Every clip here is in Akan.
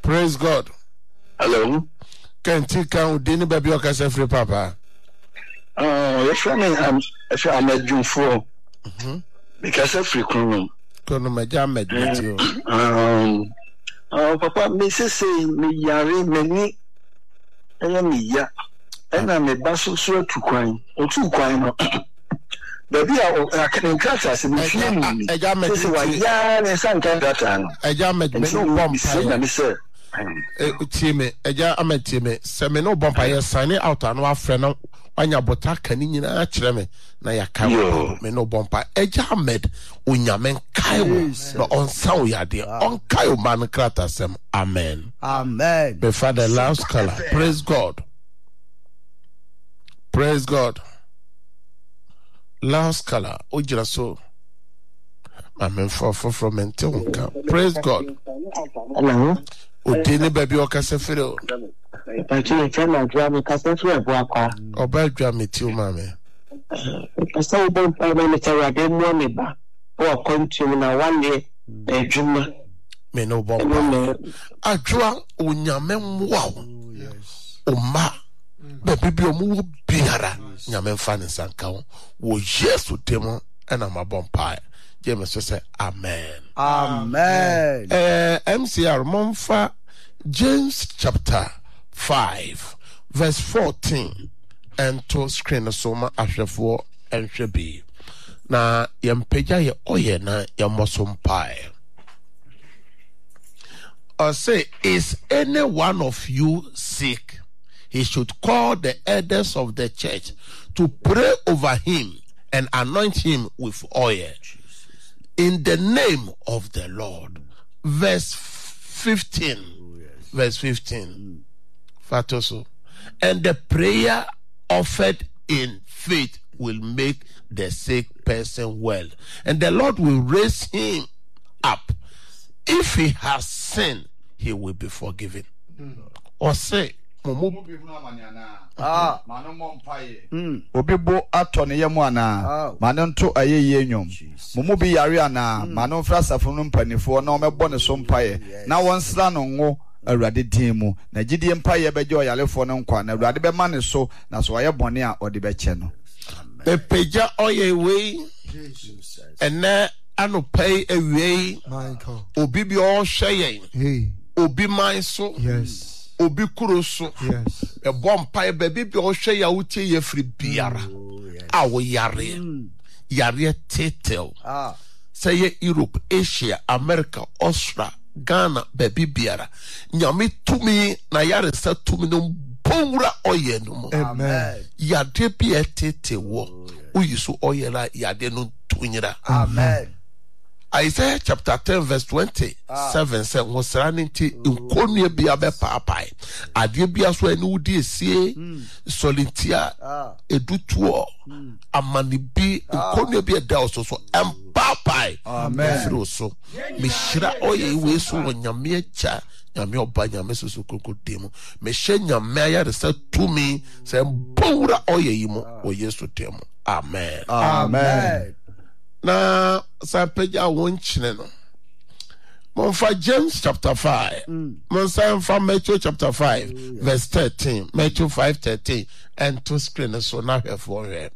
Praise God. Hello. Can't you count Dini Baby Okasa free papa? If I'm a June 4, because of free chrono. Kono Maja med with you. Papa, Mrs. say, me yari, many, and me, and I'm a basso so to crime, or two crime. Baby, I can catch us in the film. I got me. Yeah, some kind that time. I got me. No bomb. Sir. Timmy, Eja Ametime, Semino Bompire, signing out and our friend on your botaka nina chileme, na ya kawo, me no bompa, Eja med, unyamen kaiwo, no on sound yadi, on kayo man krata sem, amen. Amen. Before the last color, praise God. Praise God. Last color, ujira so. Amen for from mental. Praise God. Hello. Udini baby okase firo. Actually, tell drama case for boaka. Oba dwa metiu mame. So bon parliamentary dem no me ba. O continue na one day ejuma. Me no bomba. Adwa onyame mwa. Yes. Oma. Baby bi omu biara. Nyame mfa ne sanka wo Yesu demo na ma bompa. James say amen. Amen. MCR Monfa James chapter 5 verse 14 and to screen soma ahwefo enhwe bi na yempeja ye oye na yemosompai. Or say, is any one of you sick? He should call the elders of the church to pray over him and anoint him with oil in the name of the Lord. Verse 15. Verse 15. Fatoso. And the prayer offered in faith will make the sick person well, and the Lord will raise him up. If he has sinned, he will be forgiven. Or say, Obibo atone yemu ana manonto ayeye nyom mumu bi yare ana manon fra safo no mpanifo na omebo ne so mpaye na wonsra no ngo awurade din mu na gidie mpaye beje oyalefo no nkwa na awurade be ma ne so na so aye bone a ode be che no peja oye we ene anopai ewie obi bi o hwe obi man so yes obi kuro so yes e bompa e baby bi o hwe ya wutie ye firi biara awo yare tetel say Europe, Asia, America, Australia, Ghana, baby biara nyame tumi na yare sa tumi no bonwura oye no mo amen yade bi etete wo uyiso oye la yade no tunyira amen. Isaiah chapter 10 verse 27 said was running to nkonue bia be paapai ade bia so ene wudi esie solintia edutuo amani bi nkonue bia da so empaapai amen so me shira oye we so nyame acha nyame oba nyame so kokodemo me hye nyame ayare sa tumi se mbowura oye yimo o Yesu temo amen Amen. Na sapeja wonchine no. Monfa James chapter 5. Monsa from Matthew chapter 5 verse 13. Matthew 5:13 and to screen so now here for here.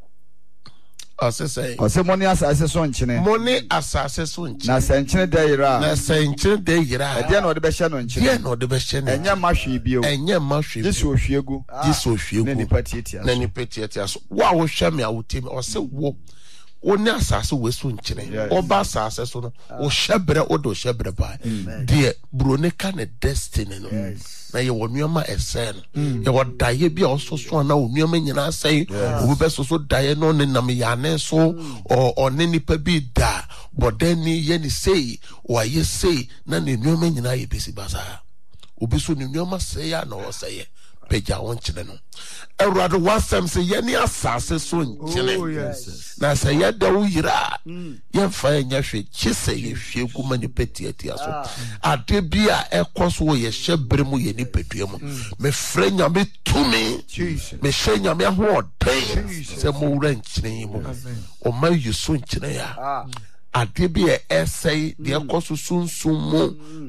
Say money asase so nchine. Money asase so nchine. Na senchine de yira. Na senchine de yira. E no de be hye no nchine. Ye no de be hye no. Enya mahwe bi o. Enya mahwe. Jesu ohwiegu. Jesu ohwiegu. Na ni patietia. Na ni patietia so. Wa wo hwe me awotemi o se wo oni asase wesu nkyene oba asase so no o hyebre o do hyebre ba de broneka ne destiny no na ye wonuama esen ye wodaye bia ososo na onuama nyina asai obi so daye no ne nam yane so o ne nipa bi da bodani ye ni sei o aye sei na ne nuama nyina ye besi basa obi so ne nuama sei ya na o sei peja wonchene no Erado wasem se ye ni asase so nkyene na se ye da wo yira ye fa nya hwe chise ye hwe kuma ni petiatia so ade bia ekoso ye hyebre mu ye ni pedua mu me frenya me tumi me hyenya me ho odai se mo wura nkyene mu o ma yuso nkyene ya ade bia esai de ekoso sunsun mu